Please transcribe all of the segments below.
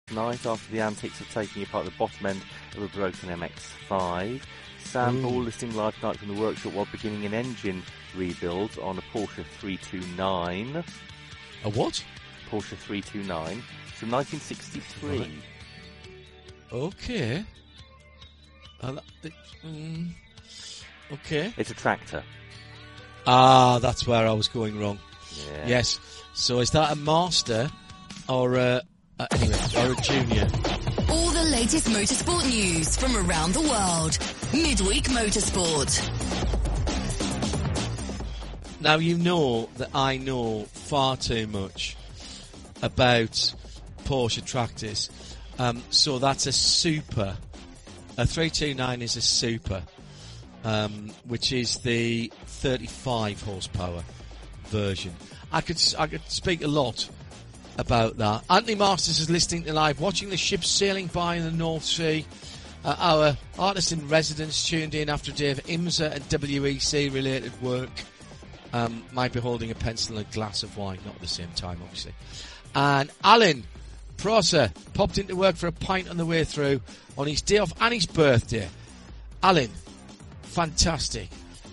last night after the antics of taking apart the bottom end of a broken MX-5. Sam Ball listening live tonight from the workshop while beginning an engine rebuild on a Porsche 329. A what? Porsche 329 from 1963. Right. Okay. Okay. It's a tractor. That's where I was going wrong. Yeah. Yes. So is that a master or a junior? All the latest motorsport news from around the world. Midweek Motorsport. Now you know that I know far too much about Porsche tractors. So that's a super. A 329 is a super, which is the 35 horsepower version. I could speak a lot about that. Anthony Masters is listening to live, watching the ships sailing by in the North Sea. Our artist in residence tuned in after a day of IMSA and WEC related work. Might be holding a pencil and a glass of wine, not at the same time, obviously. And Alan Prosser popped into work for a pint on the way through on his day off and his birthday. Alan, fantastic.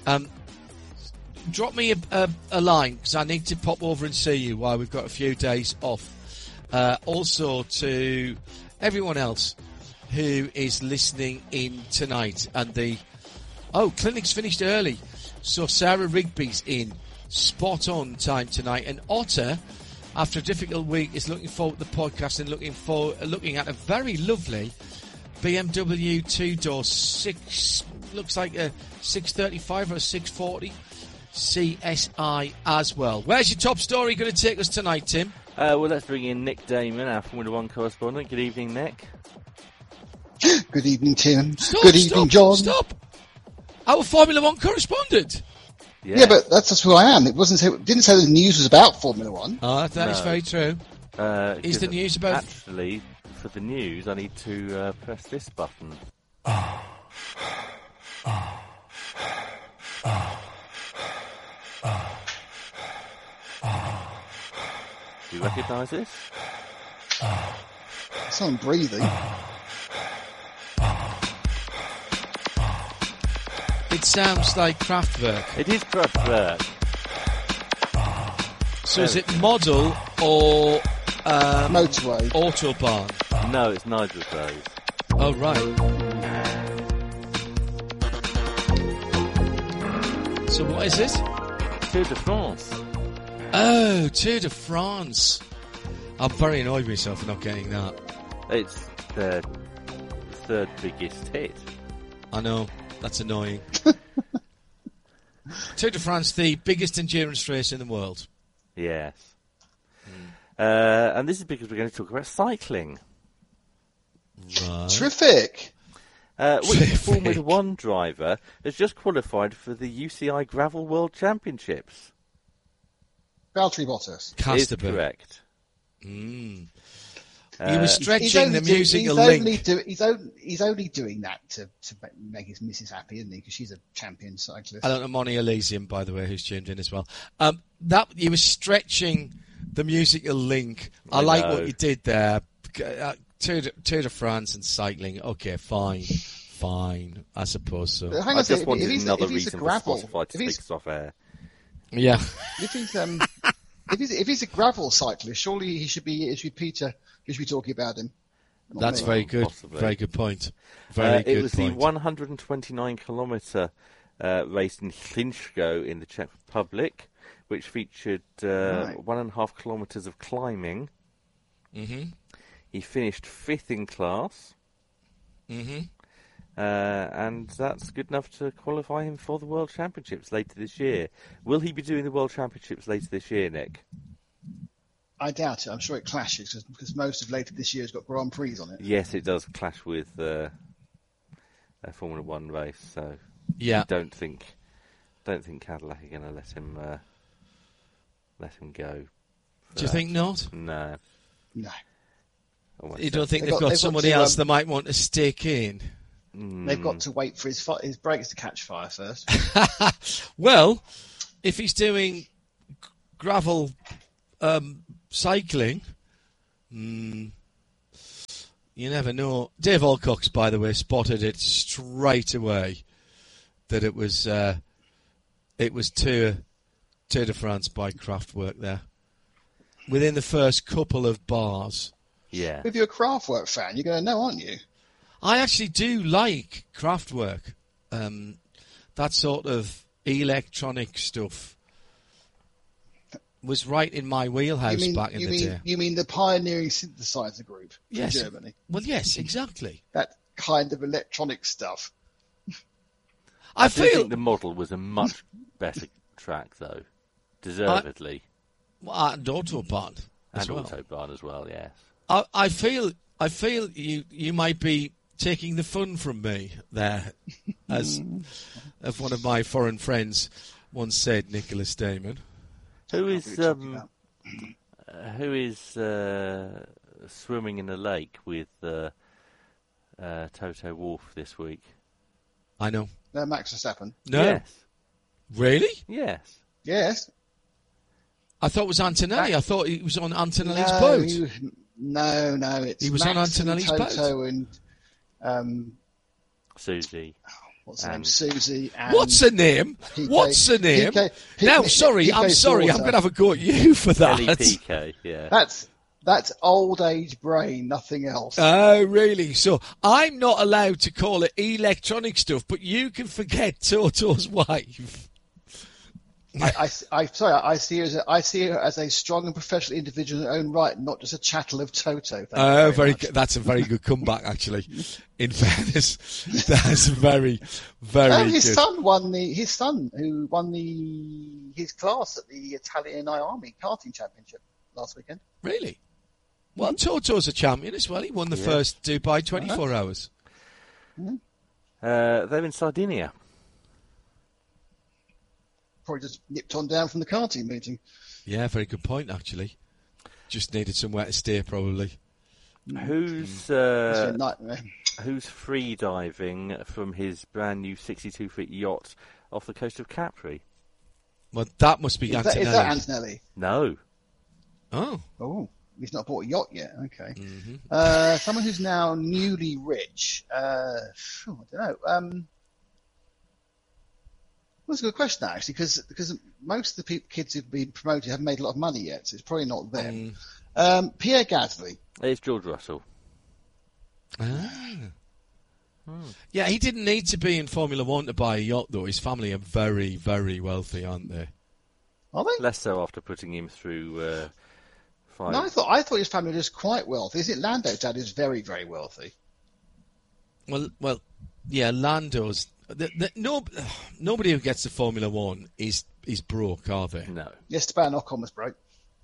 Drop me a line, because I need to pop over and see you while we've got a few days off. Also to everyone else who is listening in tonight. And clinic's finished early. So Sarah Rigby's in spot on time tonight. And Otter, after a difficult week, is looking forward to the podcast and looking at a very lovely BMW 2-door 6, looks like a 635 or a 640 CSI as well. Where's your top story going to take us tonight, Tim? Well, let's bring in Nick Damon, our Formula One correspondent. Good evening, Nick. Good evening, Tim. Good evening, John. Stop! Our Formula One correspondent. Yeah, but that's just who I am. It didn't say the news was about Formula One. That is very true. Is the news about... Actually, for the news, I need to press this button. Do you recognise this? Someone breathing. It sounds like Kraftwerk. It is Kraftwerk. So is it model or motorway? Autobahn? No, it's neither of those. Oh, right. So what is it? Tour de France. Oh, Tour de France. I'm very annoyed with myself for not getting that. It's the third biggest hit. I know. That's annoying. Tour de France, the biggest endurance race in the world. Yes. And this is because we're going to talk about cycling. Right. Terrific. Which Formula One driver has just qualified for the UCI Gravel World Championships? Valtteri Bottas. Is correct. You were stretching the musical link. He's only doing that to make his missus happy, isn't he? Because she's a champion cyclist. I don't know, Moni Elysium, by the way, who's tuned in as well. That you were stretching the musical link. I like what you did there. Tour de France and cycling. Okay, fine. I suppose so. I just wanted another reason for Spotify to take us off air. Yeah. If he's a gravel cyclist, surely he should be Peter. We should be talking about him. That's very good. Possibly. Very good point. Very good point. It was the 129-kilometre race in Hlinsko in the Czech Republic, which featured 1.5 kilometres of climbing. Mm-hmm. He finished 5th in class. Mm-hmm. And that's good enough to qualify him for the World Championships later this year. Will he be doing the World Championships later this year, Nick? I doubt it. I'm sure it clashes because most of later this year has got Grand Prix on it. Yes, it does clash with a Formula One race. So yeah, don't think Cadillac are going to let him go. Do you think not? No. You don't think they've got somebody else that might want to stick in? They've got to wait for his brakes to catch fire first. Well, if he's doing gravel cycling, You never know. Dave Alcox, by the way, spotted it straight away that it was Tour de France by Kraftwerk there. Within the first couple of bars. Yeah. If you're a Kraftwerk fan, you're going to know, aren't you? I actually do like Kraftwerk. That sort of electronic stuff was right in my wheelhouse back in the day. You mean the pioneering synthesizer group from Germany? Well, yes, exactly. That kind of electronic stuff. I think the Model was a much better track, though. Deservedly. And Autobahn as well. Autobahn as well, yes. I feel you might be taking the fun from me there, as one of my foreign friends once said, Nicholas Damon. Who is swimming in a lake with Toto Wolff this week? I know. No, Max Verstappen. No. Yes. Really? Yes. Yes. I thought it was Antonelli. I thought he was on Antonelli's boat. No. He was Max on Antonelli's and boat. Toto and Susie. what's her name? Susie. And What's her name? What's her name? Now, sorry, I'm sorry. I'm going to have a go at you for that. Ellie Piquet, yeah. That's old age brain, nothing else. Oh, really? So I'm not allowed to call it electronic stuff, but you can forget Toto's wife. I see her as a strong and professional individual in her own right, not just a chattel of Toto. Oh, very good. That's a very good comeback, actually. In fairness, that's very, very his good. His son who won his class at the Italian Army karting championship last weekend. Really? Well, Toto's a champion as well. He won the first Dubai 24 hours. They're in Sardinia. Probably just nipped on down from the karting meeting. Yeah, very good point, actually. Just needed somewhere to stay, probably. Who's free diving from his brand new 62-foot yacht off the coast of Capri? Well, that must be Antonelli. Is that Antonelli? No. Oh, he's not bought a yacht yet. Okay. Mm-hmm. Someone who's now newly rich. I don't know. That's a good question, actually, because most of the kids who've been promoted haven't made a lot of money yet, so it's probably not them. Pierre Gasly. It's George Russell. Yeah, he didn't need to be in Formula One to buy a yacht, though. His family are very, very wealthy, aren't they? Are they? Less so after putting him through 5. No, I thought his family was quite wealthy. Is it Lando's dad is very, very wealthy? Well, yeah, Lando's... nobody who gets to Formula One is broke, are they? No. Yes, Esteban Ocon was broke.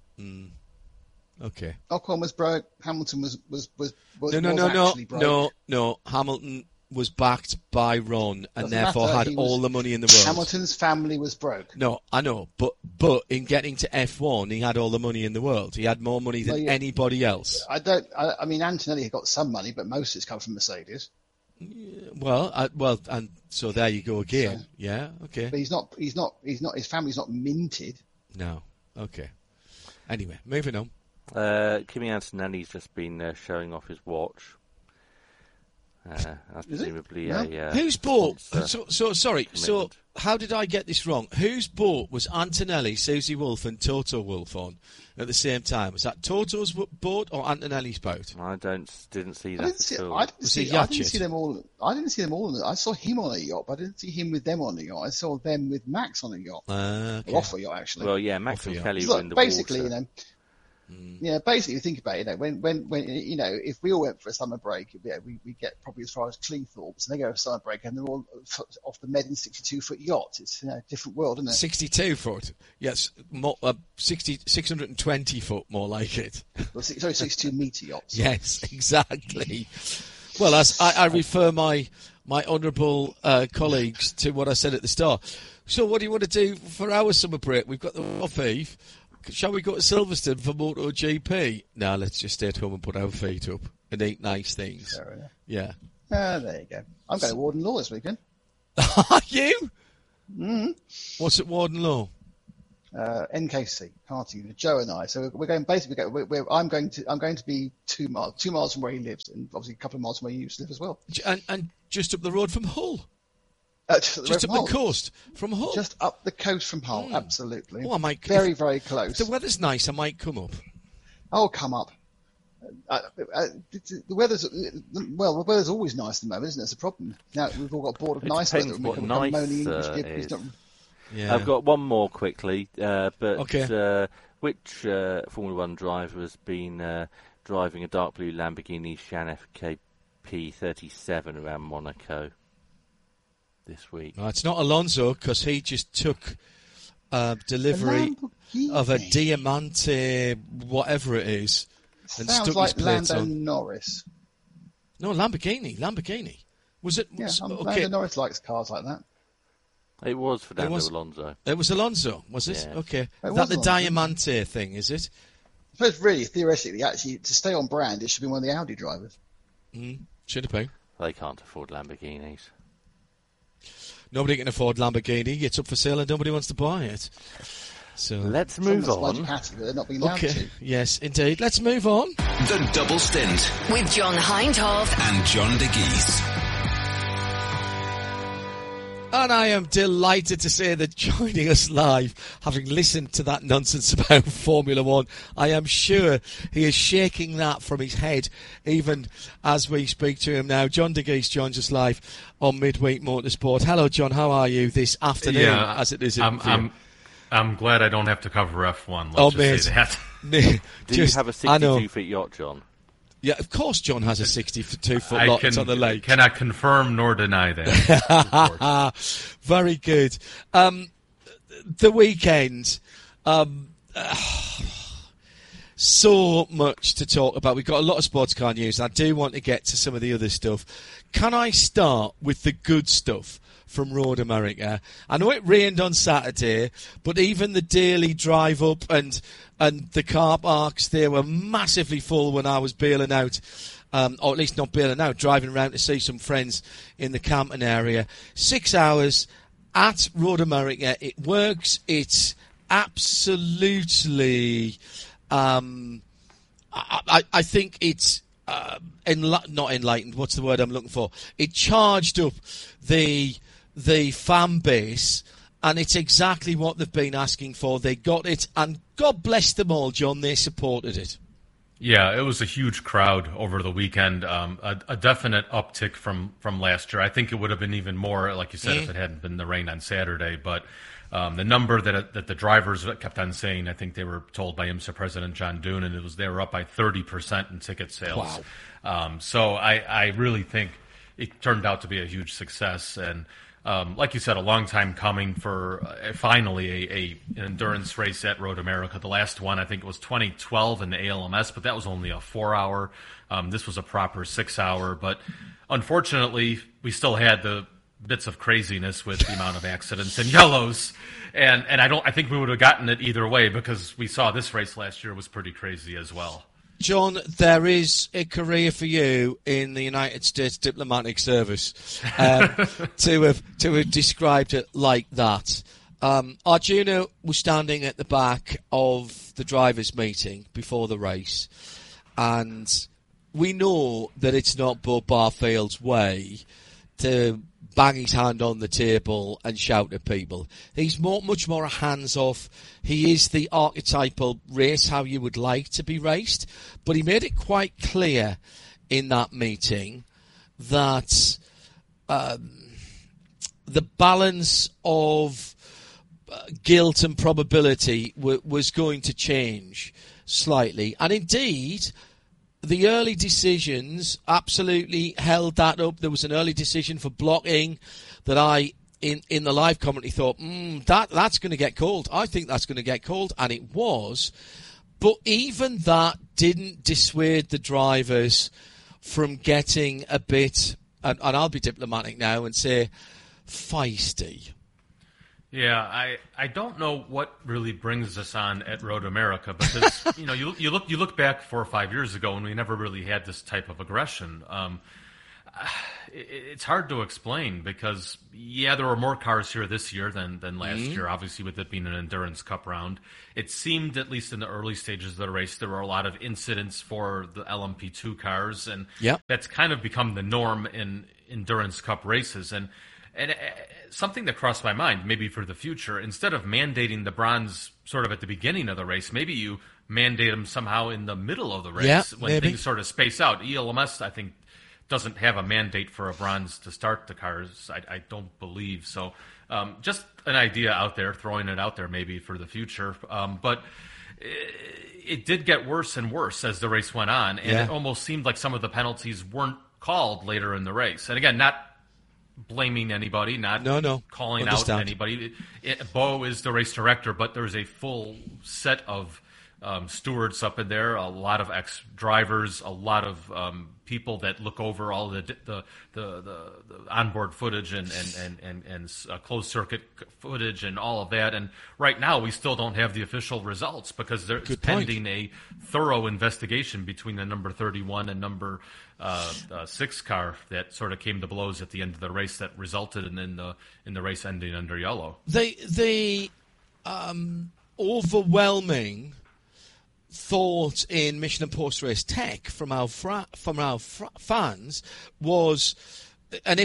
Okay. Ocon was broke. Hamilton was No. actually broke. No. Hamilton was backed by Ron and Doesn't therefore matter. had all the money in the world. Hamilton's family was broke. No, I know, but in getting to F1, he had all the money in the world. He had more money than anybody else. I mean, Antonelli got some money, but most of it's come from Mercedes. Well, and so there you go again. So, yeah, okay. But he's not. His family's not minted. No. Okay. Anyway, moving on. Kimi Antonelli's just been showing off his watch. That's presumably whose boat? Sorry. Commitment. So how did I get this wrong? Whose boat was Antonelli, Susie Wolff, and Toto Wolff on at the same time? Was that Toto's boat or Antonelli's boat? I didn't see that at all. I didn't see them all. I saw him on a yacht, but I didn't see him with them on a yacht. I saw them with Max on a yacht. Okay. Off a yacht, actually. Well, yeah, Max and Kelly were in the basically, water. Yeah, basically, think about it. When if we all went for a summer break, we get probably as far as Cleethorpes, and they go for a summer break, and they're all off the Med in 62-foot yachts. It's a different world, isn't it? 62 foot, yes, 620 foot, more like it. Well, 62-metre yachts. Yes, exactly. Well, as I refer my honourable colleagues to what I said at the start. So, what do you want to do for our summer break? We've got the off eve. Shall we go to Silverstone for MotoGP? No, let's just stay at home and put our feet up and eat nice things. Fair enough. Yeah. There you go. I'm going to Warden Law this weekend. Are you? Mm-hmm. What's at Warden Law? NKC karting, Joe and I. So we're going basically. I'm going to be 2 miles from where he lives, and obviously a couple of miles from where you used to live as well. And just up the road from Hull. Just up the coast from Hull. Just up the coast from Hull, absolutely. Oh, I might. Very, very close. If the weather's nice, I might come up. I'll come up. The weather's always nice at the moment, isn't it? It's a problem. Now we've all got bored of nice weather. What nice is. Yeah. I've got one more quickly, okay. Which Formula One driver has been driving a dark blue Lamborghini Shan FKP 37 around Monaco this week? No, it's not Alonso, because he just took delivery of a Diamante, whatever it is, and sounds stuck like his plates Lando on. Norris. No, Lamborghini. Was it? Yeah, okay. Lando Norris likes cars like that. It was Fernando Alonso. It was Alonso, was it? Yeah. Okay. Is that the Diamante thing, is it? I suppose really, theoretically, actually, to stay on brand, it should be one of the Audi drivers. Should have been. They can't afford Lamborghinis. Nobody can afford Lamborghini. It's up for sale and nobody wants to buy it. So let's move on. Patty, but they're not being allowed to. Yes, indeed. Let's move on. The Double Stint with John Hindhaugh and John de Geese. And I am delighted to say that joining us live, having listened to that nonsense about Formula One, I am sure he is shaking that from his head even as we speak to him now. John de Geese joins us live on Midweek Motorsport. Hello, John. How are you this afternoon, as it is in I'm glad I don't have to cover F1. Let's just say that. Do you have a 62-foot yacht, John? Yeah, of course John has a 62-foot lot. It's on the lake. Cannot confirm nor deny that. Very good. The weekend, so much to talk about. We've got a lot of sports car news, and I do want to get to some of the other stuff. Can I start with the good stuff from Road America? I know it rained on Saturday, but even the daily drive up and the car parks, they were massively full when I was bailing out, or at least not bailing out, driving around to see some friends in the Campton area. 6 hours at Road America. It works. It's absolutely, I think it's not enlightened. What's the word I'm looking for? It charged up the fan base, and it's exactly what they've been asking for. They got it, and God bless them all, John. They supported it. Yeah, it was a huge crowd over the weekend. A definite uptick from last year. I think it would have been even more, like you said, if it hadn't been the rain on Saturday. But the number that the drivers kept on saying, I think they were told by IMSA President John Doonan, they were up by 30% in ticket sales. Wow. So I really think it turned out to be a huge success. And like you said, a long time coming for finally an endurance race at Road America. The last one, I think it was 2012 in the ALMS, but that was only a 4-hour. This was a proper 6-hour. But unfortunately, we still had the bits of craziness with the amount of accidents and yellows. And I think we would have gotten it either way, because we saw this race last year was pretty crazy as well. John, there is a career for you in the United States Diplomatic Service to have described it like that. Arjuna was standing at the back of the drivers' meeting before the race, and we know that it's not Bud Barfield's way to bang his hand on the table and shout at people. He's much more hands-off. He is the archetypal race how you would like to be raced, but he made it quite clear in that meeting that the balance of guilt and probability was going to change slightly. And indeed, the early decisions absolutely held that up. There was an early decision for blocking that I, in the live commentary, thought, that's going to get called. I think that's going to get called, and it was. But even that didn't dissuade the drivers from getting a bit, and I'll be diplomatic now and say, feisty. Yeah, I don't know what really brings us on at Road America, because you look back 4 or 5 years ago and we never really had this type of aggression. It's hard to explain because, there were more cars here this year than last year, obviously with it being an Endurance Cup round. It seemed, at least in the early stages of the race, there were a lot of incidents for the LMP2 cars, and that's kind of become the norm in Endurance Cup races. And something that crossed my mind, maybe for the future, instead of mandating the bronze sort of at the beginning of the race, maybe you mandate them somehow in the middle of the race when things sort of space out. ELMS, I think, doesn't have a mandate for a bronze to start the cars. I don't believe so. Just an idea out there, throwing it out there maybe for the future. But it did get worse and worse as the race went on, and it almost seemed like some of the penalties weren't called later in the race. And again, not blaming anybody, not calling out anybody. Bo is the race director, but there's a full set of stewards up in there, a lot of ex-drivers, a lot of people that look over all the onboard footage and closed circuit footage and all of that. And right now, we still don't have the official results because there's pending a thorough investigation between the number 31 and number 6 car that sort of came to blows at the end of the race that resulted in the race ending under yellow. The overwhelming thought in Mission and Post Race Tech from our fans was, and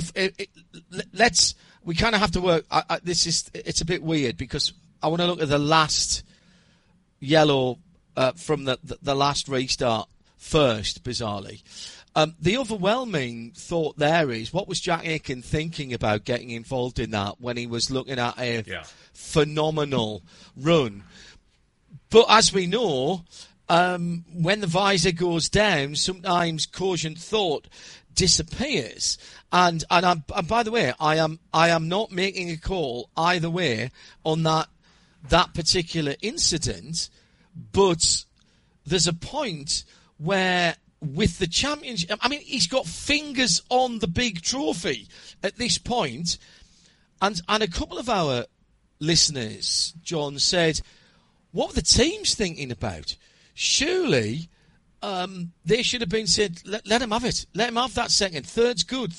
we kind of have to work. It's a bit weird because I want to look at the last yellow from the last restart first. Bizarrely, the overwhelming thought there is, what was Jack Aitken thinking about getting involved in that when he was looking at a phenomenal run? But as we know, when the visor goes down, sometimes cogent thought disappears. And by the way, I am not making a call either way on that particular incident. But there's a point where, with the championship, I mean, he's got fingers on the big trophy at this point, and a couple of our listeners, John, said, what were the teams thinking about? Surely they should have been said, let him have it. Let him have that second. Third's good.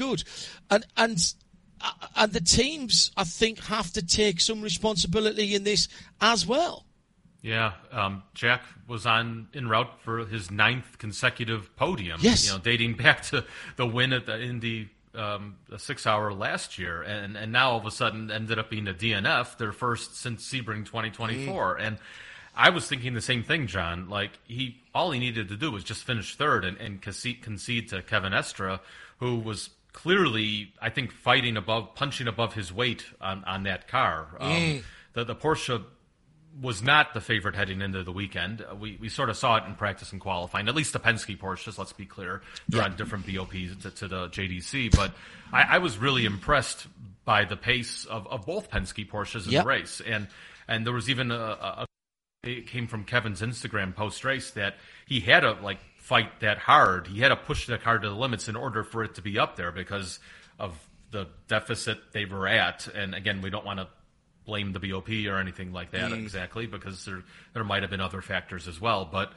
And the teams, I think, have to take some responsibility in this as well. Yeah, Jack was en route for his 9th consecutive podium. Yes. Dating back to the win at the Indy 6 hour last year, and now all of a sudden ended up being a DNF, their first since Sebring 2024. And I was thinking the same thing, John. Like, all he needed to do was just finish third and concede to Kevin Estre, who was clearly, I think, punching above his weight on that car. The Porsche was not the favorite heading into the weekend. We sort of saw it in practice and qualifying, at least the Penske Porsches, let's be clear. They're on different BOPs to the JDC, but I was really impressed by the pace of both Penske Porsches in the race. And there was even it came from Kevin's Instagram post-race that he had to fight that hard. He had to push the car to the limits in order for it to be up there because of the deficit they were at. And again, we don't want to blame the BOP or anything like that exactly, because there might have been other factors as well. But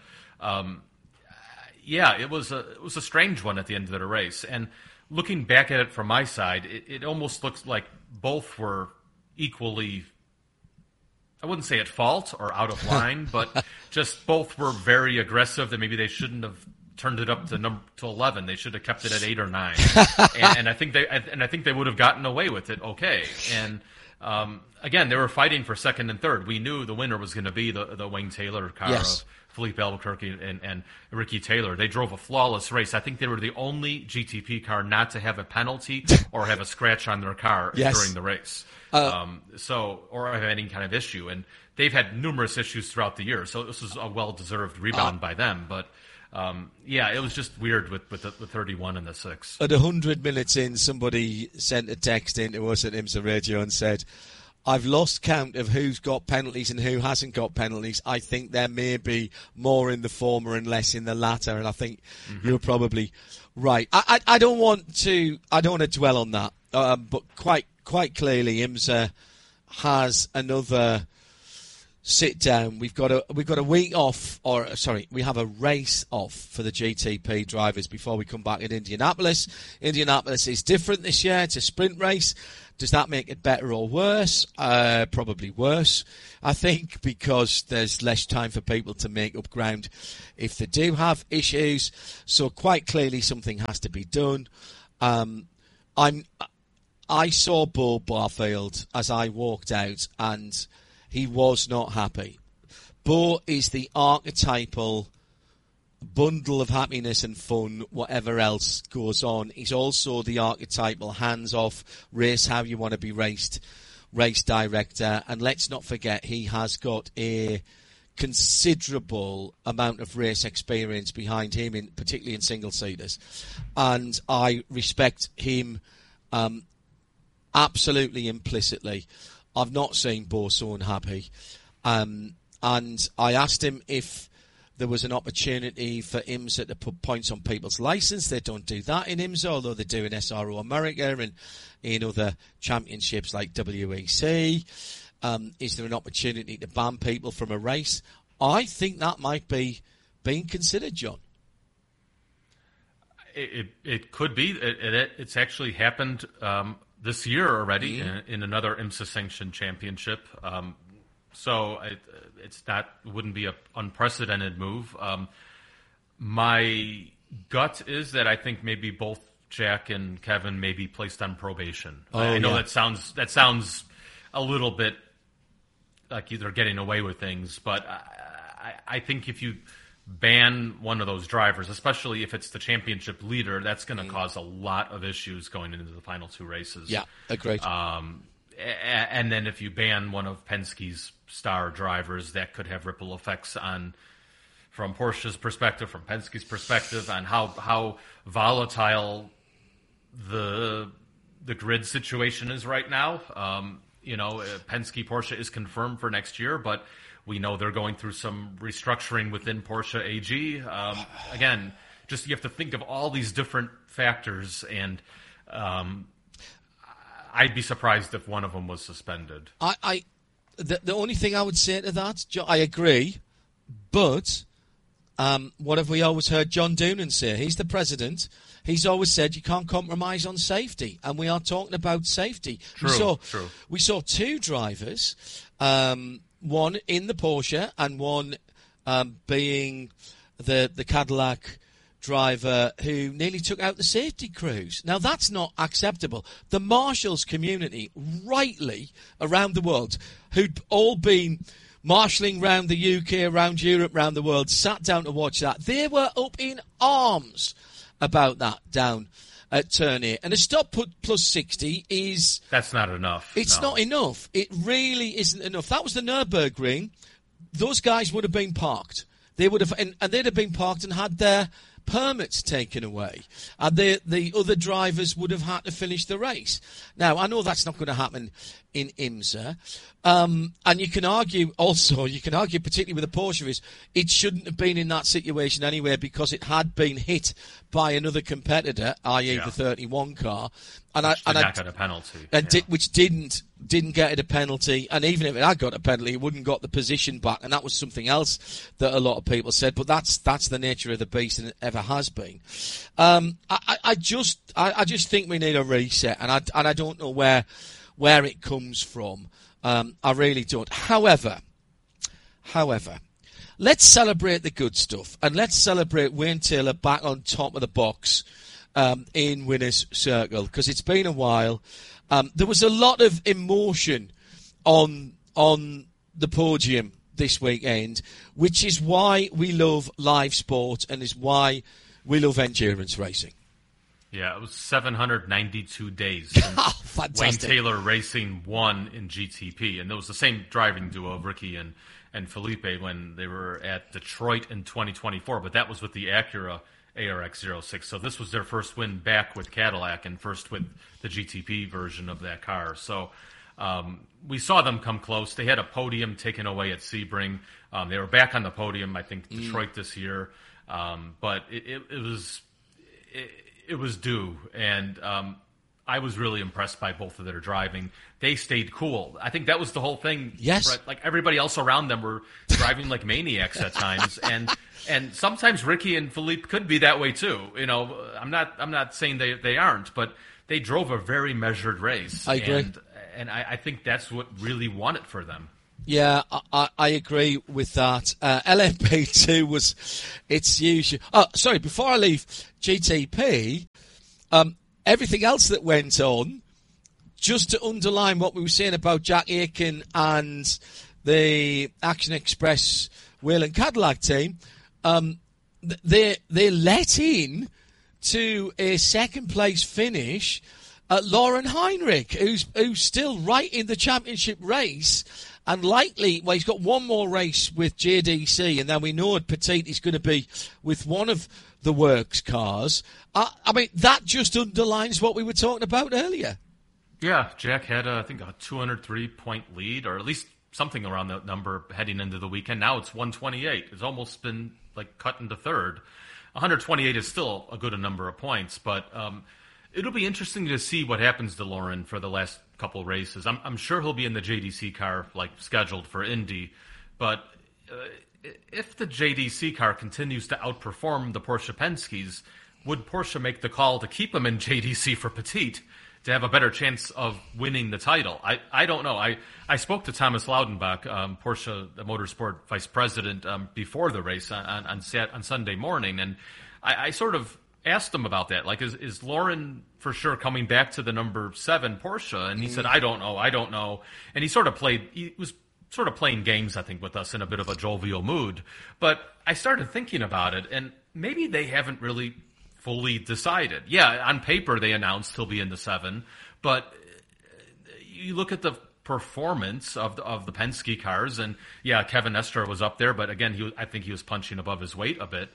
it was a strange one at the end of the race. And looking back at it from my side, it almost looks like both were equally, I wouldn't say at fault or out of line, but just both were very aggressive. That maybe they shouldn't have turned it up to 11. They should have kept it at 8 or 9. and I think they would have gotten away with it. Okay. And again, they were fighting for second and third. We knew the winner was going to be the Wayne Taylor car of Felipe Albuquerque and Ricky Taylor. They drove a flawless race. I think they were the only GTP car not to have a penalty or have a scratch on their car during the race. Or have any kind of issue. And they've had numerous issues throughout the year. So this was a well-deserved rebound by them. But it was just weird with the 31 and the 6. At 100 minutes in, somebody sent a text into us at IMSA Radio and said, I've lost count of who's got penalties and who hasn't got penalties. I think there may be more in the former and less in the latter, and I think you're probably right. I don't want to dwell on that, but quite clearly IMSA has another sit down. We've got a week off, we have a race off for the GTP drivers before we come back in Indianapolis. Indianapolis is different this year. It's a sprint race. Does that make it better or worse? Probably worse, I think, because there's less time for people to make up ground if they do have issues. So quite clearly something has to be done. I saw Bo Barfield as I walked out, and he was not happy. Bo is the archetypal bundle of happiness and fun, whatever else goes on. He's also the archetypal hands-off, race how you want to be raced, race director. And let's not forget, he has got a considerable amount of race experience behind him, particularly in single-seaters. And I respect him absolutely implicitly. I've not seen Bo so unhappy. And I asked him if there was an opportunity for IMSA to put points on people's licence. They don't do that in IMSA, although they do in SRO America and in other championships like WEC. Is there an opportunity to ban people from a race? I think that might be being considered, John. It could be. It's actually happened this year already in another IMSA-sanctioned championship. So wouldn't be an unprecedented move. My gut is that I think maybe both Jack and Kevin may be placed on probation. I know that sounds a little bit like they're getting away with things, but I think if you ban one of those drivers, especially if it's the championship leader, that's going to cause a lot of issues going into the final two races. Yeah, agreed. And then if you ban one of Penske's star drivers, that could have ripple effects from Porsche's perspective, from Penske's perspective, on how volatile the grid situation is right now. Penske Porsche is confirmed for next year, but we know they're going through some restructuring within Porsche AG. Again, just you have to think of all these different factors, and I'd be surprised if one of them was suspended. The only thing I would say to that, John, I agree, but what have we always heard John Doonan say? He's the president. He's always said you can't compromise on safety, and we are talking about safety. True. We saw two drivers, one in the Porsche and one being the Cadillac driver who nearly took out the safety crews. Now, that's not acceptable. The marshals community, rightly, around the world, who'd all been marshalling around the UK, around Europe, around the world, sat down to watch that. They were up in arms about that down at Turn 8. And a stop plus 60 is... That's not enough. It's not enough. It really isn't enough. That was the Nürburgring. Those guys would have been parked. They would have, and they'd have been parked and had their permits taken away, and the other drivers would have had to finish the race. Now, I know that's not going to happen in IMSA, and you can argue particularly with the Porsche, it shouldn't have been in that situation anyway, because it had been hit by another competitor, i.e. the 31 car, which got a penalty, which didn't get it a penalty, and even if it had got a penalty, it wouldn't got the position back, and that was something else that a lot of people said. But that's the nature of the beast, and it ever has been. I just think we need a reset, and I don't know where it comes from. I really don't. However, let's celebrate the good stuff, and let's celebrate Wayne Taylor back on top of the box in Winner's Circle, because it's been a while. There was a lot of emotion on the podium this weekend, which is why we love live sport and is why we love endurance racing. Yeah, it was 792 days since Wayne Taylor Racing won in GTP. And it was the same driving duo of Ricky and Felipe when they were at Detroit in 2024. But that was with the Acura ARX-06. So this was their first win back with Cadillac and first with the GTP version of that car. So we saw them come close. They had a podium taken away at Sebring. They were back on the podium, I think, Detroit this year. But it was due. And I was really impressed by both of their driving. They stayed cool. I think that was the whole thing. Yes. Brett. Like everybody else around them were driving like maniacs at times, and sometimes Ricky and Philippe could be that way too. You know, I'm not saying they aren't, but they drove a very measured race. I agree. And I think that's what really won it for them. Yeah, I agree with that. LMP2 was its usual. Oh, sorry, before I leave GTP, everything else that went on, just to underline what we were saying about Jack Aitken and the Action Express Whelen Cadillac team, they let in to a second place finish Lauren Heinrich, who's still right in the championship race, and likely, well, he's got one more race with JDC, and then we know Petit is going to be with one of the works cars. I mean, that just underlines what we were talking about earlier. Yeah, Jack had, I think, a 203-point lead, or at least something around that number heading into the weekend. Now it's 128. It's almost been, like, cut into third. 128 is still a good number of points, but it'll be interesting to see what happens to Lauren for the last couple races. I'm sure he'll be in the JDC car, like, scheduled for Indy, but if the JDC car continues to outperform the Porsche Penske's, would Porsche make the call to keep him in JDC for Petit to have a better chance of winning the title? I don't know. I spoke to Thomas Laudenbach, Porsche Motorsport Vice President, before the race on Sunday morning, and I sort of asked him about that. Like, is Lauren for sure coming back to the number 7 Porsche? And he said, I don't know. And he was sort of playing games, I think, with us in a bit of a jovial mood. But I started thinking about it, and maybe they haven't really fully decided. Yeah, on paper they announced he'll be in the 7, but you look at the performance of the Penske cars, and yeah, Kevin Estre was up there, but again, I think he was punching above his weight a bit.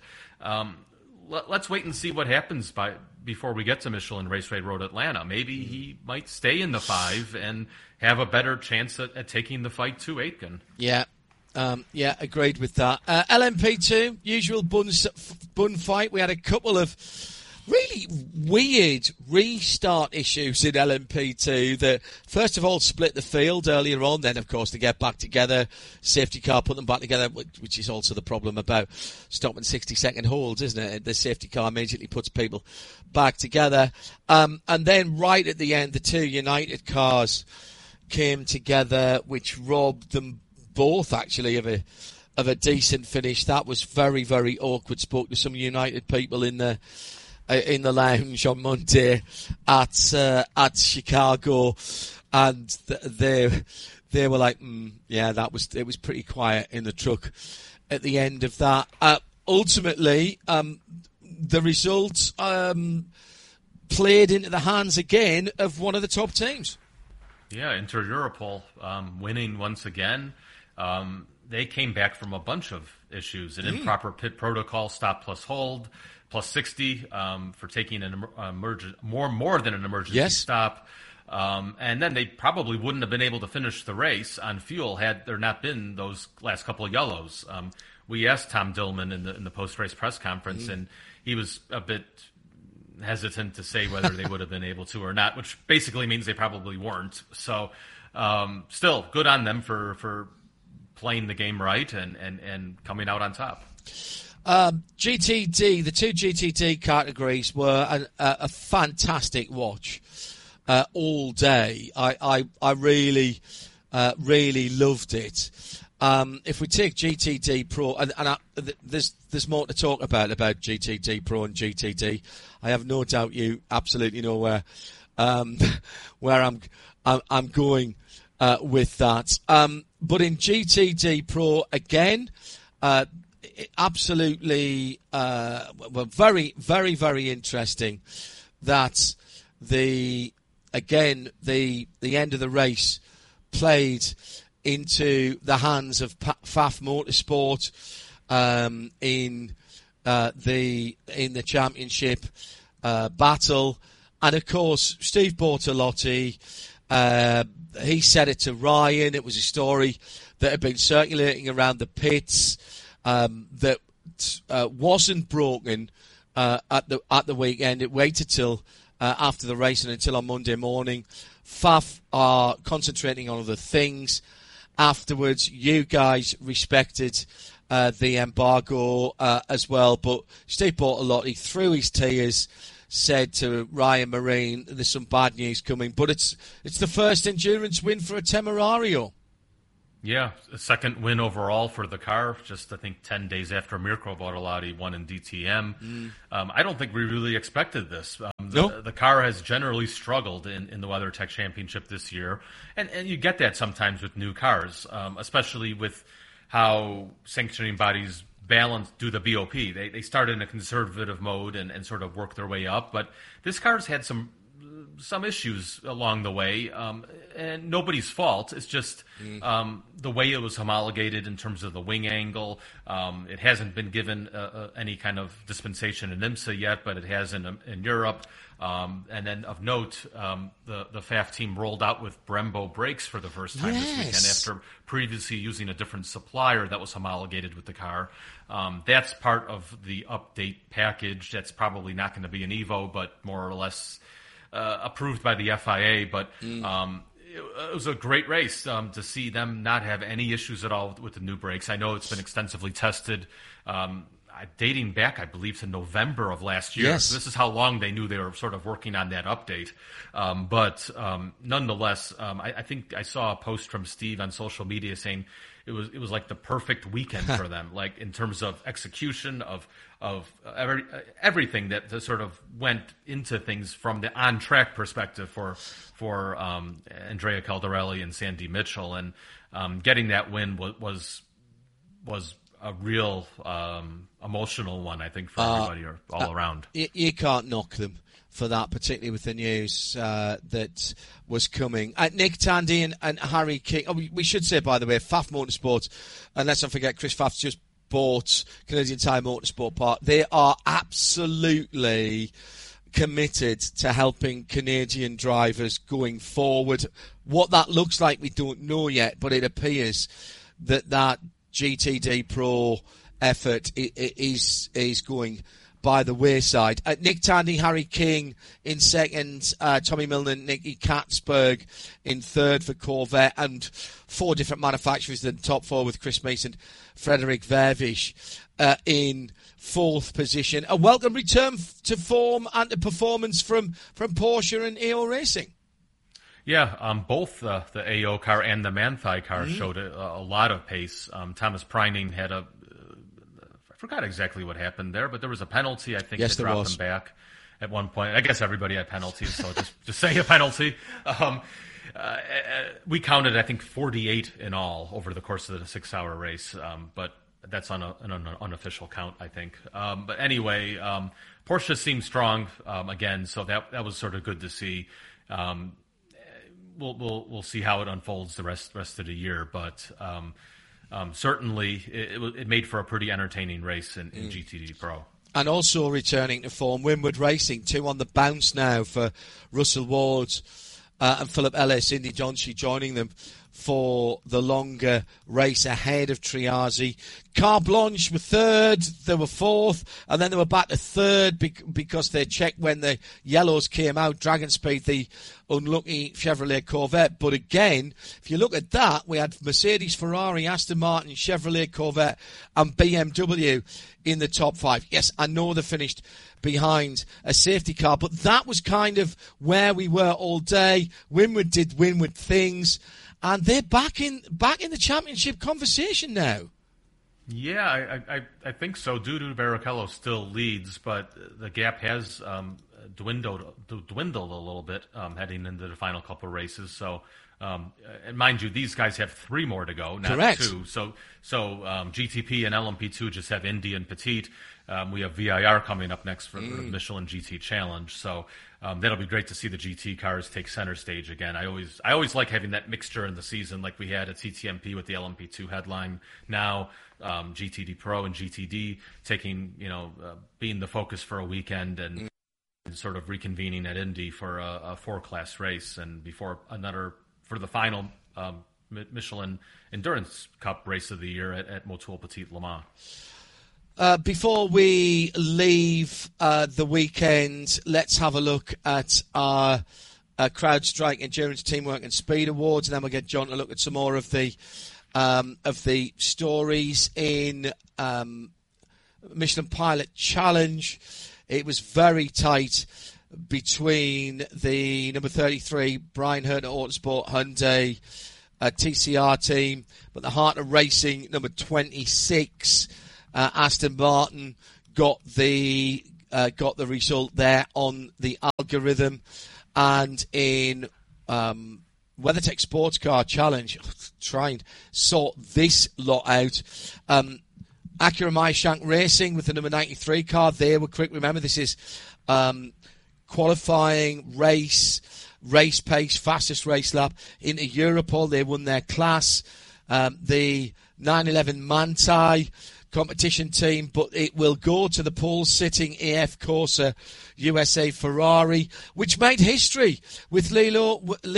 Let's wait and see what happens before we get to Michelin Raceway Road Atlanta. Maybe he might stay in the 5 and have a better chance at taking the fight to Aitken. Yeah. Agreed with that. LMP2, usual bun fight. We had a couple of really weird restart issues in LMP2 that, first of all, split the field earlier on. Then, of course, to get back together, safety car put them back together, which is also the problem about stopping 60-second holds, isn't it? The safety car immediately puts people back together. And then right at the end, the two United cars came together, which robbed them both actually of a decent finish. That was very, very awkward. Spoke to some United people in the lounge on Monday at Chicago, and they were like, it was pretty quiet in the truck at the end of that. Ultimately, the results played into the hands again of one of the top teams. Yeah, Inter Europol winning once again. They came back from a bunch of issues: an improper pit protocol, stop plus hold, plus 60 for taking an more than an emergency stop, and then they probably wouldn't have been able to finish the race on fuel had there not been those last couple of yellows. We asked Tom Dillman in the post-race press conference, and he was a bit hesitant to say whether they would have been able to or not, which basically means they probably weren't. So still, good on them for playing the game right and coming out on top. GTD, the two GTD categories were a fantastic watch all day. I really loved it. If we take GTD Pro, there's more to talk about GTD Pro and GTD. I have no doubt you absolutely know where I'm going with that. But in GTD Pro again, absolutely, very, very, very interesting that the end of the race played into the hands of Pfaff Motorsport in the championship battle, and of course Steve Bortolotti. He said it to Ryan. It was a story that had been circulating around the pits that wasn't broken at the weekend. It waited till after the race and until on Monday morning. FAF are concentrating on other things. Afterwards, you guys respected the embargo as well, but Steve Bortolotti, through his tears, said to Ryan Marine, there's some bad news coming, but it's the first endurance win for a Temerario. Yeah, a second win overall for the car, just I think 10 days after Mirko Bortolotti won in DTM. I don't think we really expected this. The car has generally struggled in the WeatherTech Championship this year, and you get that sometimes with new cars, especially with how sanctioning bodies do the BOP. They start in a conservative mode and sort of work their way up, but this car's had some issues along the way, and nobody's fault. It's just the way it was homologated in terms of the wing angle. It hasn't been given any kind of dispensation in IMSA yet, but it has in Europe. And then of note, the FAF team rolled out with Brembo brakes for the first time this weekend after previously using a different supplier that was homologated with the car. That's part of the update package. That's probably not going to be an Evo, but more or less approved by the FIA, but it was a great race to see them not have any issues at all with the new brakes. I know it's been extensively tested, dating back, I believe, to November of last year. Yes. So this is how long they knew they were sort of working on that update. But nonetheless, I think I saw a post from Steve on social media saying it was like the perfect weekend for them, like in terms of execution of everything that sort of went into things from the on track perspective for Andrea Caldarelli and Sandy Mitchell, and getting that win was a real emotional one, I think, for everybody all around. You can't knock them for that, particularly with the news that was coming. Nick Tandy and Harry King. Oh, we should say, by the way, FAF Motorsport, and let's not forget, Chris Pfaff's just bought Canadian Tire Motorsport Park. They are absolutely committed to helping Canadian drivers going forward. What that looks like, we don't know yet, but it appears that GTD Pro effort is going by the wayside. Nick Tandy, Harry King in second, Tommy Milner, Nicky Katzberg in third for Corvette, and four different manufacturers in the top four with Chris Mason, Frederick Vervish in fourth position. A welcome return to form and to performance from Porsche and AO Racing. Yeah, both the AO car and the Manthey car showed a lot of pace. Thomas Preining had I forgot exactly what happened there, but there was a penalty. I think they dropped him back at one point. I guess everybody had penalties, so just say a penalty. We counted, I think, 48 in all over the course of the 6-hour race, but that's on an unofficial count, I think. But anyway, Porsche seemed strong again, so that was sort of good to see. We'll see how it unfolds the rest of the year, but certainly it made for a pretty entertaining race in GTD Pro. And also returning to form, Winward Racing, 2 on the bounce now for Russell Ward and Philip Ellis, Indy Johnson joining them for the longer race ahead of Triazi. Carte Blanche were third, they were fourth, and then they were back to third because they checked when the yellows came out. Dragon Speed, the unlucky Chevrolet Corvette. But again, if you look at that, we had Mercedes, Ferrari, Aston Martin, Chevrolet Corvette, and BMW in the top 5. Yes, I know they finished behind a safety car, but that was kind of where we were all day. Winward did Winward things, and they're back in the championship conversation now. Yeah, I think so. Dudu Barrichello still leads, but the gap has dwindled a little bit heading into the final couple of races. So, and mind you, these guys have 3 more to go, not Correct. 2. So GTP and LMP2 just have Indy and Petit. We have VIR coming up next for the Michelin GT Challenge. So that'll be great to see the GT cars take center stage again. I always like having that mixture in the season, like we had at TTMP with the LMP2 headline. Now GTD Pro and GTD taking, being the focus for a weekend and sort of reconvening at Indy for a 4-class race, and before for the final Michelin Endurance Cup race of the year at Motul Petit Le Mans. Before we leave the weekend, let's have a look at our CrowdStrike Endurance, Teamwork and Speed Awards, and then we'll get John to look at some more of the stories in Michelin Pilot Challenge. It was very tight between the number 33 Brian Herter Autosport Hyundai TCR team, but the Heart of Racing number 26 Aston Martin got the result there on the algorithm. And in WeatherTech Sports Car Challenge, try and sort this lot out. Acura Meyershank Racing with the number 93 car, they were quick. Remember, this is qualifying, race pace, fastest race lap. Into Europol, they won their class. The 911 Manthey competition team, but it will go to the pole-sitting AF Corsa USA Ferrari, which made history with Lilo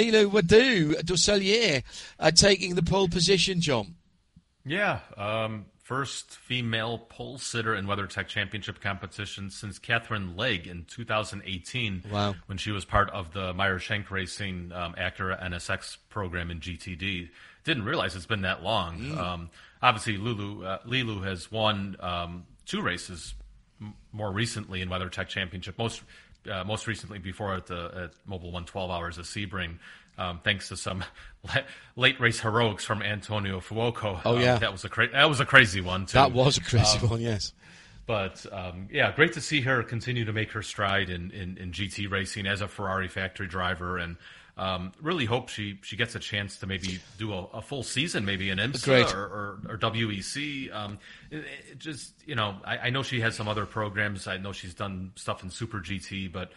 Dusselier taking the pole position, John. Yeah, first female pole sitter in WeatherTech Championship competition since Catherine Legg in 2018. Wow. When she was part of the Meyershank Racing Acura NSX program in GTD. Didn't realize it's been that long. Obviously, Lilu has won 2 races more recently in WeatherTech Championship. Most recently before at Mobil 1 12 Hours of Sebring, thanks to some late race heroics from Antonio Fuoco. Oh yeah, that was a crazy one too. That was a crazy one, yes. But yeah, great to see her continue to make her stride in GT racing as a Ferrari factory driver, and really hope she gets a chance to maybe do a full season, maybe in IMSA or WEC. It just, I know she has some other programs. I know she's done stuff in Super GT, but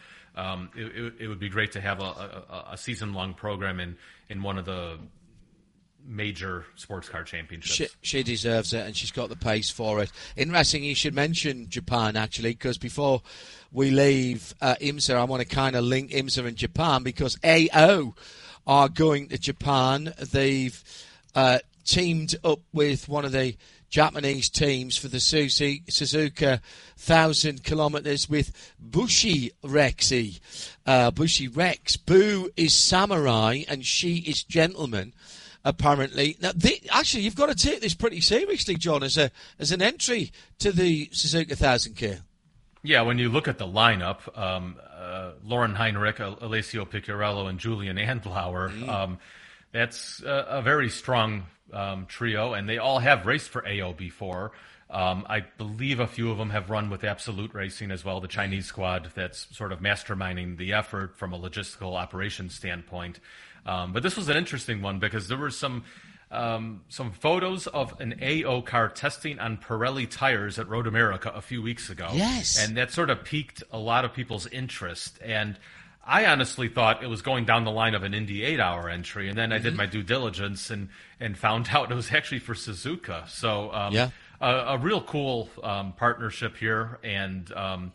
it would be great to have a season-long program in one of the major sports car championships. She deserves it, and she's got the pace for it. Interesting you should mention Japan, actually, because before we leave IMSA, I want to kind of link IMSA and Japan, because AO are going to Japan. They've teamed up with one of the Japanese teams for the Suzuka 1,000 kilometers with Bushi Rexy. Bushi Rex. Boo is samurai and she is gentleman, apparently. Now, actually, you've got to take this pretty seriously, John, as an entry to the Suzuka 1000K. Yeah, when you look at the lineup, Lauren Heinrich, Alessio Picciarello, and Julian Andlauer, that's a very strong trio, and they all have raced for AO before. I believe a few of them have run with Absolute Racing as well, the Chinese squad that's sort of masterminding the effort from a logistical operations standpoint. But this was an interesting one because there were some photos of an AO car testing on Pirelli tires at Road America a few weeks ago. Yes. And that sort of piqued a lot of people's interest. And I honestly thought it was going down the line of an Indy 8-hour entry. And then I did my due diligence and found out it was actually for Suzuka. So a real cool partnership here, and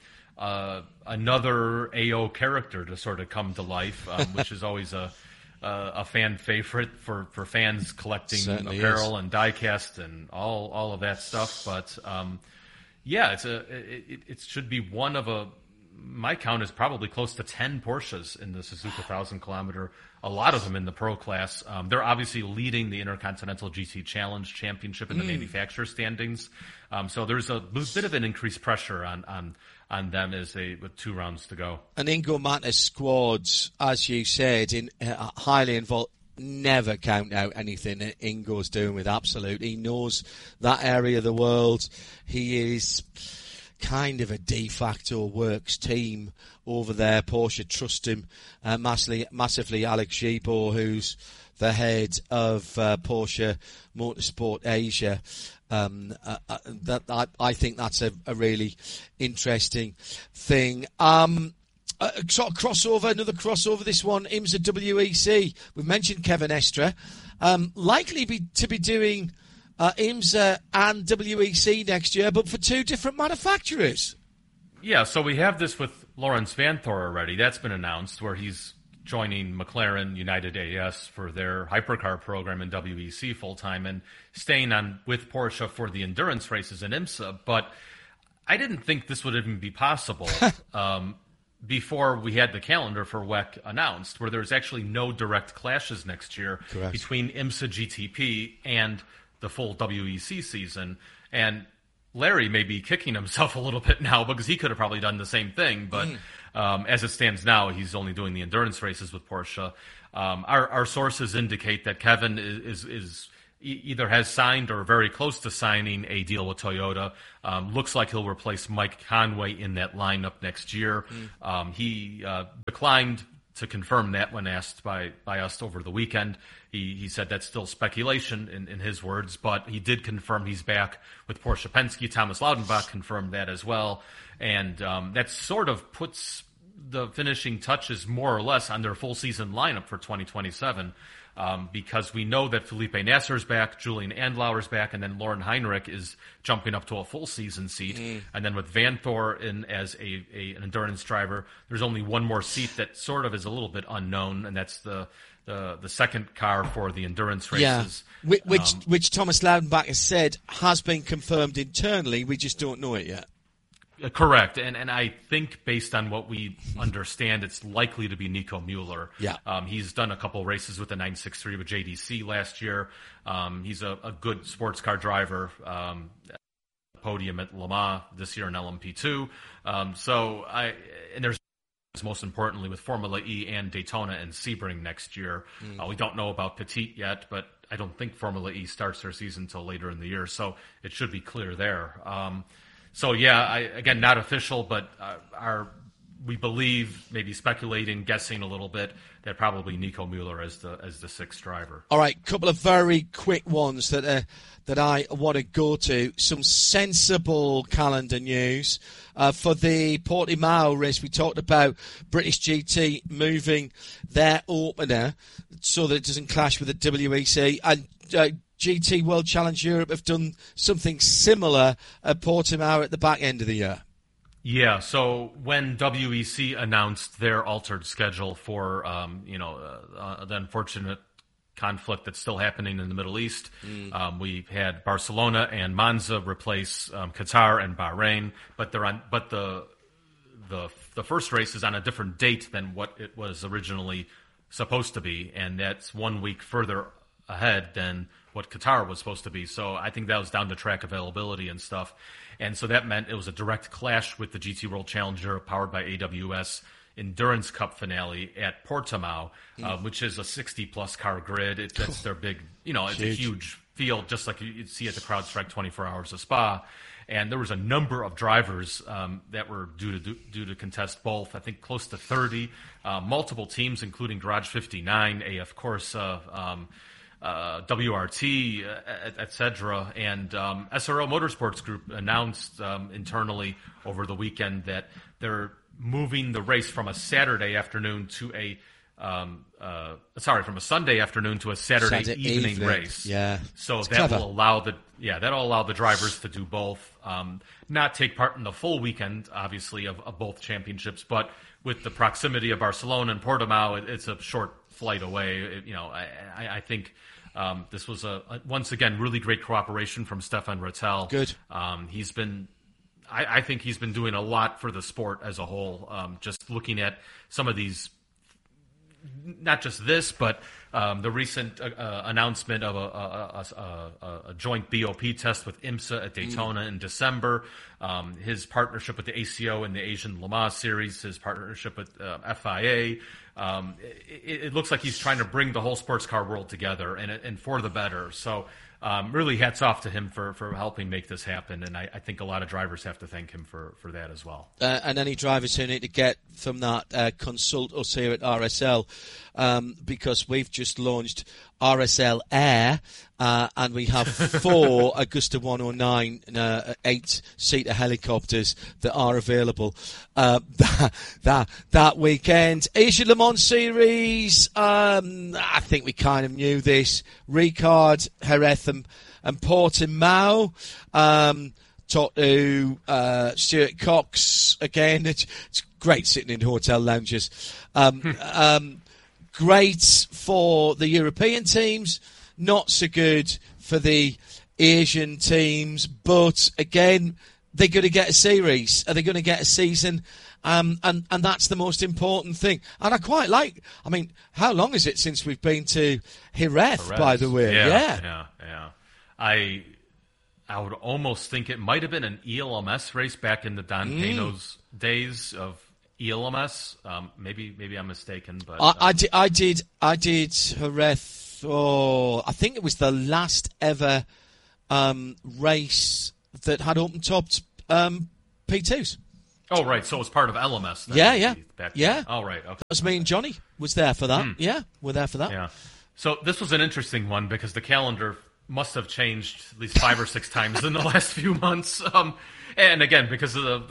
another AO character to sort of come to life, which is always a fan favorite for fans collecting Certainly apparel and diecast and all of that stuff. But yeah, it should be one of my count is probably close to 10 Porsches in the Suzuka 1,000 kilometer. A lot of them in the pro class. They're obviously leading the Intercontinental GT Challenge Championship in the manufacturer standings. So there's a bit of an increased pressure on them with 2 rounds to go. And Ingo Mata's squads, as you said, highly involved. Never count out anything that Ingo's doing with Absolute. He knows that area of the world. He is kind of a de facto works team over there. Porsche trust him massively. Alex Gibault, who's the head of Porsche Motorsport Asia. I think that's a really interesting thing. Sort of crossover, another crossover. This one, IMSA WEC. We've mentioned Kevin Estre, likely to be doing IMSA and WEC next year, but for 2 different manufacturers. Yeah, so we have this with Lawrence Vanthoor already. That's been announced, where he's joining McLaren United AS for their hypercar program in WEC full-time and staying on with Porsche for the endurance races in IMSA. But I didn't think this would even be possible before we had the calendar for WEC announced, where there's actually no direct clashes next year between IMSA GTP and the full WEC season. And Larry may be kicking himself a little bit now because he could have probably done the same thing. But as it stands now, he's only doing the endurance races with Porsche. Our sources indicate that Kevin is either has signed or very close to signing a deal with Toyota. Looks like he'll replace Mike Conway in that lineup next year. He declined to confirm that when asked by us over the weekend. He said that's still speculation in his words, but he did confirm he's back with Porsche Penske. Thomas Laudenbach confirmed that as well. And that sort of puts the finishing touches more or less on their full season lineup for 2027. Because we know that Felipe Nasser's back, Julian Andlauer's back, and then Lauren Heinrich is jumping up to a full season seat. And then with Van Thor in as an endurance driver, there's only one more seat that sort of is a little bit unknown, and that's the second car for the endurance races. Yeah, which Thomas Laudenbach has said has been confirmed internally. We just don't know it yet. Correct, and I think based on what we understand, it's likely to be Nico Mueller. Yeah, he's done a couple races with the 963 with JDC last year. He's a good sports car driver. Podium at Le Mans this year in LMP2. And there's most importantly with Formula E and Daytona and Sebring next year. We don't know about Petit yet, but I don't think Formula E starts their season until later in the year, so it should be clear there. So yeah, again, not official, but we believe, maybe speculating, guessing a little bit, that probably Nico Mueller as the sixth driver. All right, couple of very quick ones that I want to go to. Some sensible calendar news for the Portimao race. We talked about British GT moving their opener so that it doesn't clash with the WEC, and GT World Challenge Europe have done something similar at Portimao at the back end of the year. Yeah, so when WEC announced their altered schedule for the unfortunate conflict that's still happening in the Middle East, we had Barcelona and Monza replace Qatar and Bahrain, but the first race is on a different date than what it was originally supposed to be, and that's 1 week further ahead than what Qatar was supposed to be. So I think that was down to track availability and stuff. And so that meant it was a direct clash with the GT World Challenger powered by AWS Endurance Cup finale at Portimao, which is a 60-plus car grid. That's their big, it's a huge field, just like you'd see at the CrowdStrike 24 Hours of Spa. And there was a number of drivers that were due to contest both. I think close to 30, multiple teams, including Garage 59, AF Corsa, WRT, etc. And SRO Motorsports Group announced internally over the weekend that they're moving the race from a Saturday afternoon to from a Sunday afternoon to a Saturday evening race. Yeah. So that will allow the drivers to do both, not take part in the full weekend, obviously, of both championships, but with the proximity of Barcelona and Portimao, it's a short flight away. I think this was once again really great cooperation from Stefan Rattel. Good. I think he's been doing a lot for the sport as a whole. Just looking at some of these, not just this, but the recent announcement of a joint BOP test with IMSA at Daytona in December, his partnership with the ACO in the Asian Le Mans Series, his partnership with FIA. It looks like he's trying to bring the whole sports car world together and for the better. So really hats off to him for helping make this happen, and I think a lot of drivers have to thank him for that as well. And any drivers who need to get from that, consult us here at RSL, because we've just launched RSL Air, and we have 4 Augusta 109 8-seater helicopters that are available that weekend. Asia Le Mans Series, I think we kind of knew this. Ricard, Jerez and Portimao. Talked to Stuart Cox again. It's great sitting in hotel lounges. Great for the European teams, not so good for the Asian teams. But again, they're going to get a series? Are they going to get a season? And that's the most important thing. And I quite like. I mean, how long is it since we've been to Jerez? By the way, yeah. I would almost think it might have been an ELMS race back in the Don Pano's days of ELMS. Maybe I'm mistaken, but I did Jerez. I think it was the last ever race that had open-topped P2s. Oh, right. So it was part of LMS then. Yeah. Oh, right. Okay. That was me and Johnny was there for that. Yeah, we're there for that. Yeah. So this was an interesting one because the calendar must have changed at least 5 or 6 times in the last few months. And again, because of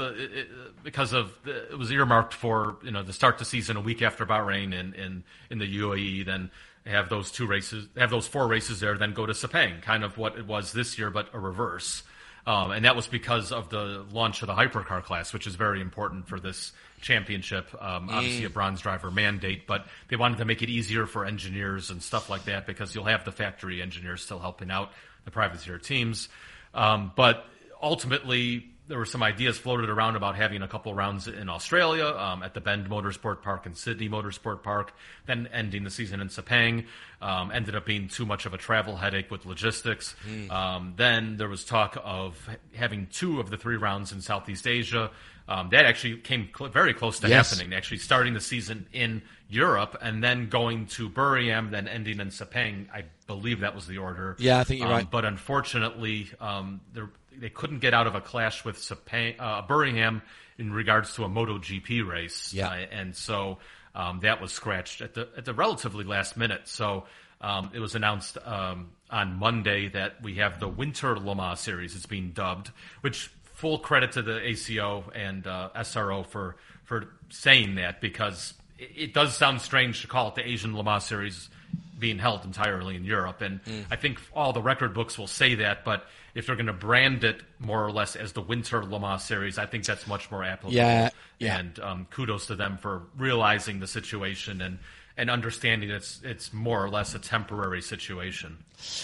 it was earmarked for to start the season a week after Bahrain in the UAE, then have those 4 races there, then go to Sepang, kind of what it was this year, but a reverse. And that was because of the launch of the hypercar class, which is very important for this championship. Obviously a bronze driver mandate, but they wanted to make it easier for engineers and stuff like that because you'll have the factory engineers still helping out the privateer teams. But ultimately, there were some ideas floated around about having a couple rounds in Australia, at the Bend Motorsport Park and Sydney Motorsport Park, then ending the season in Sepang. Ended up being too much of a travel headache with logistics. Then there was talk of having 2 of the 3 rounds in Southeast Asia. That actually came very close to happening, actually starting the season in Europe and then going to Buriram, then ending in Sepang. I believe that was the order. Yeah, I think you're right. But unfortunately, they couldn't get out of a clash with Buriram in regards to a MotoGP race. Yeah. And so that was scratched at the relatively last minute. So it was announced on Monday that we have the Winter Le Mans Series. It's being dubbed, which full credit to the ACO and SRO for saying that, because it does sound strange to call it the Asian Le Mans Series being held entirely in Europe. And I think all the record books will say that, but if they're going to brand it more or less as the Winter Le Mans Series, I think that's much more applicable. Yeah. And kudos to them for realizing the situation and understanding it's more or less a temporary situation.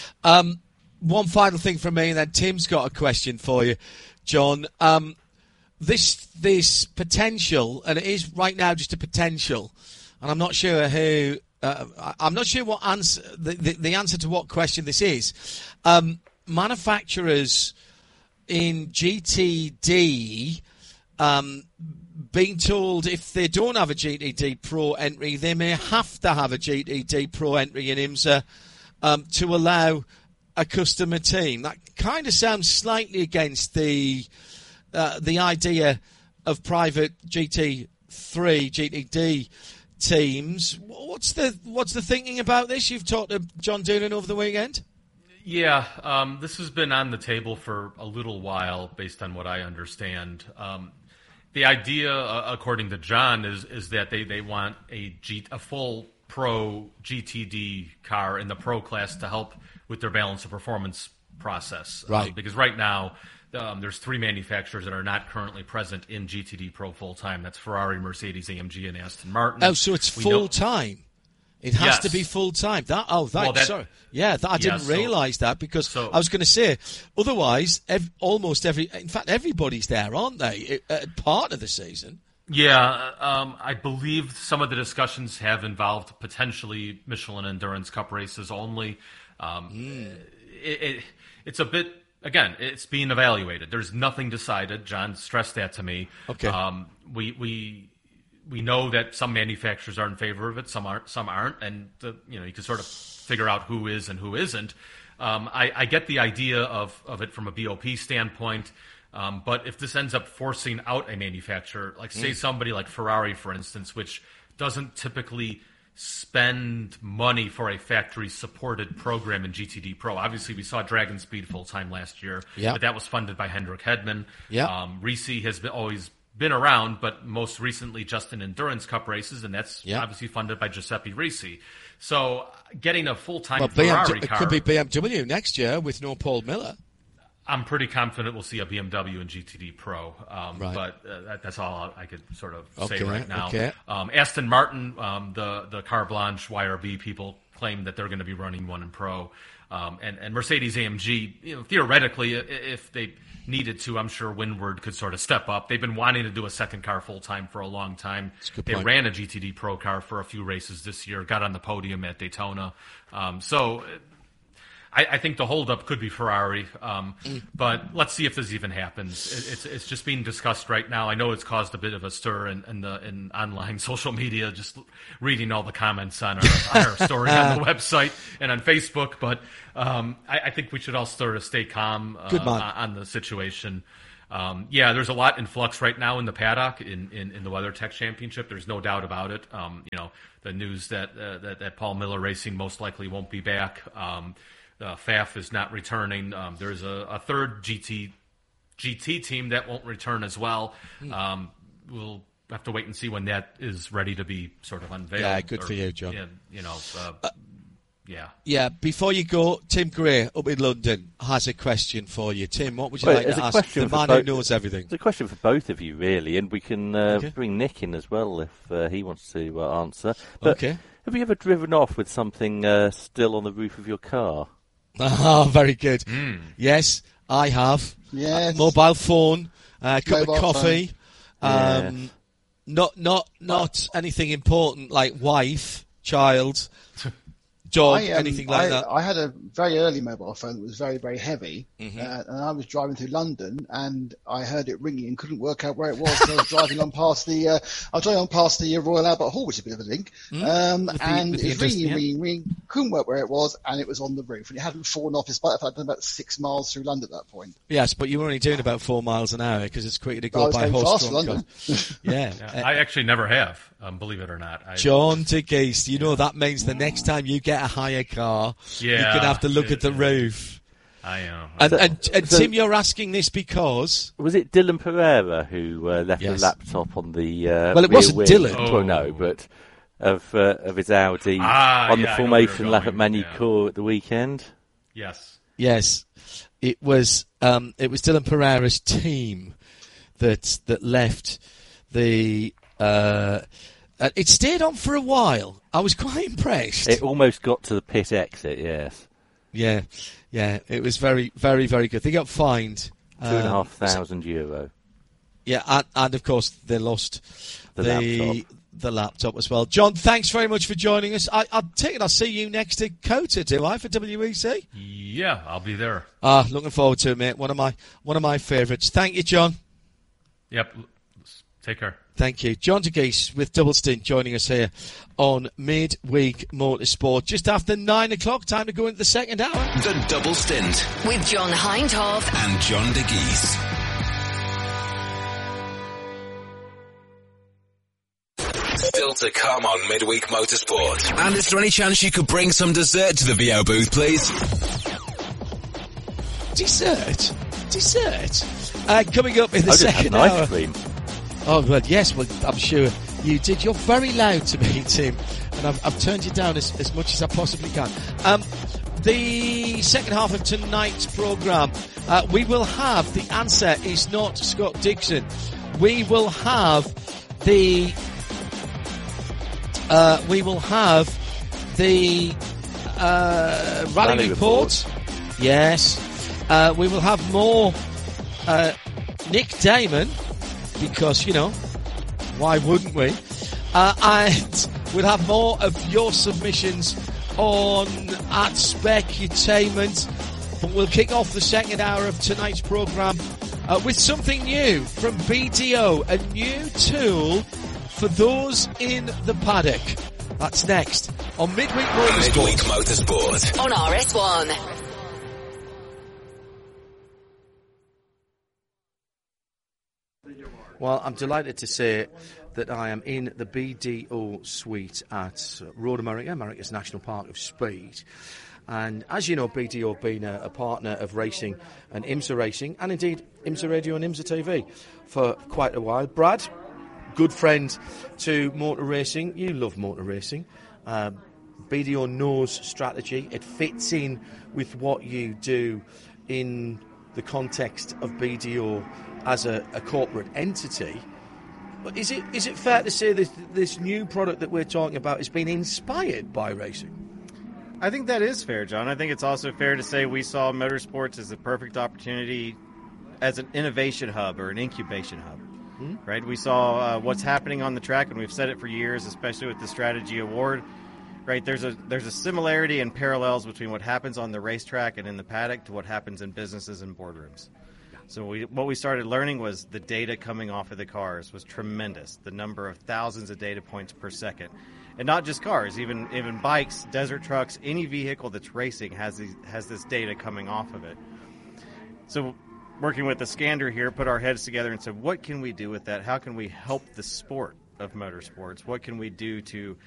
One final thing from me, and then Tim's got a question for you, John. This potential, and it is right now just a potential, and I'm not sure who. I'm not sure what answer the answer to what question this is. Manufacturers in GTD being told if they don't have a GTD Pro entry, they may have to have a GTD Pro entry in IMSA to allow a customer team. That kind of sounds slightly against the idea of private GT3, GTD teams. What's the thinking about this? You've talked to John Doonan over the weekend? Yeah, this has been on the table for a little while, based on what I understand. The idea, according to John, is that they want a full pro GTD car in the pro class to help with their balance of performance process. Right. Because right now, there's 3 manufacturers that are not currently present in GTD Pro full-time. That's Ferrari, Mercedes, AMG, and Aston Martin. Oh, so it's full-time. It has to be full-time. Sorry. Yeah, I didn't realise that, because I was going to say, otherwise, in fact, everybody's there, aren't they, part of the season? Yeah, I believe some of the discussions have involved potentially Michelin Endurance Cup races only. It's a bit... Again, it's being evaluated. There's nothing decided. John stressed that to me. Okay. We know that some manufacturers are in favor of it, some aren't, and you can sort of figure out who is and who isn't. I get the idea of it from a BOP standpoint, but if this ends up forcing out a manufacturer, like say somebody like Ferrari, for instance, which doesn't typically spend money for a factory-supported program in GTD Pro. Obviously, we saw Dragon Speed full-time last year, but that was funded by Hendrik Hedman. Risi has always been around, but most recently just in Endurance Cup races, and that's obviously funded by Giuseppe Risi. So getting a full-time Ferrari car... It could be BMW next year with no Paul Miller. I'm pretty confident we'll see a BMW in GTD Pro, but that's all I could sort of say right now. Okay. Aston Martin, the Car Blanche YRB people claim that they're going to be running one in Pro. And Mercedes-AMG, theoretically, if they needed to, I'm sure Windward could sort of step up. They've been wanting to do a second car full-time for a long time. They ran a GTD Pro car for a few races this year, got on the podium at Daytona. So I think the holdup could be Ferrari, but let's see if this even happens. It's just being discussed right now. I know it's caused a bit of a stir in online social media, just reading all the comments on our story on the website and on Facebook. But I think we should all sort of stay calm on the situation. There's a lot in flux right now in the paddock in the WeatherTech Championship. There's no doubt about it. The news that Paul Miller Racing most likely won't be back. FAF is not returning. There's a third GT team that won't return as well. We'll have to wait and see when that is ready to be sort of unveiled. Yeah, good for you, John. Yeah. Before you go, Tim Gray up in London has a question for you. Tim, what would you like to ask the man who knows everything? It's a question for both of you, really, and we can bring Nick in as well if he wants to answer. But okay. Have you ever driven off with something still on the roof of your car? Oh, very good. Yes, I have. Yes. Mobile phone, cup Mobile of coffee. Yes. Not anything important like wife, child, dog, anything like that. I had a very early mobile phone that was very, very heavy, and I was driving through London, and I heard it ringing and couldn't work out where it was. So I was driving on past the Royal Albert Hall, which is a bit of a link, and it was ringing, couldn't work where it was, and it was on the roof, and it hadn't fallen off, despite the fact I'd done about 6 miles through London at that point. Yes, but you were only doing about 4 miles an hour because it's quicker to go by horse-drawn car. Yeah. I actually never have, believe it or not. John de Geest, that means the next time you get a higher car, you're going to have to look at the roof. I know. And Tim, you're asking this because... Was it Dylan Pereira who left a laptop on the well, it wasn't Dylan. Well, no, but of his Audi on the formation lap at Magny-Cours at the weekend? Yes. Yes. It was Dylan Pereira's team that left the... it stayed on for a while. I was quite impressed. It almost got to the pit exit, yes. Yeah. It was very, very, very good. They got fined €2,500. Yeah, and of course they lost the laptop as well. John, thanks very much for joining us. I take it I'll see you next to COTA, do I, for WEC? Yeah, I'll be there. Looking forward to it, mate. One of my favourites. Thank you, John. Yep. Take care. Thank you. John de Geest with Double Stint joining us here on Midweek Motorsport. Just after 9 o'clock, time to go into the second hour. The Double Stint. With John Hindhaugh And John de Geest. Still to come on Midweek Motorsport. And is there any chance you could bring some dessert to the VO booth, please? Dessert? Coming up in the second hour. Ice cream. Oh, well, yes, I'm sure you did. You're very loud to me, Tim, and I've turned you down as much as I possibly can. The second half of tonight's programme, we will have The Answer Is Not Scott Dixon. We will have the rally report. Yes. We will have more Nick Damon, because, why wouldn't we? And we'll have more of your submissions on @Specutainment. But we'll kick off the second hour of tonight's programme with something new from BDO, a new tool for those in the paddock. That's next on Midweek Motorsport. Midweek Motorsport. on RS1. Well, I'm delighted to say that I am in the BDO suite at Road America, America's National Park of Speed. And as you know, BDO have been a partner of racing and IMSA Racing, and indeed IMSA Radio and IMSA TV for quite a while. Brad, good friend to motor racing. You love motor racing. BDO knows strategy. It fits in with what you do in the context of BDO as a corporate entity. But is it fair to say that this new product that we're talking about has been inspired by racing? I think that is fair, John. I think it's also fair to say we saw motorsports as the perfect opportunity as an innovation hub or an incubation hub. Right? We saw what's happening on the track, and we've said it for years, especially with the Strategy Award. Right? There's a similarity and parallels between what happens on the racetrack and in the paddock to what happens in businesses and boardrooms. So what we started learning was the data coming off of the cars was tremendous. The number of thousands of data points per second. And not just cars, even bikes, desert trucks, any vehicle that's racing has this data coming off of it. So working with the Scander here, put our heads together and said, what can we do with that? How can we help the sport of motorsports? What can we do to